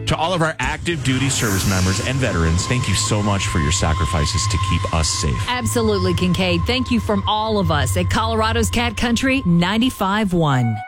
To all of our active duty service members and veterans, thank you so much for your sacrifices to keep us safe. Absolutely, Kincaid. Thank you from all of us at Colorado's Cat Country 95.1.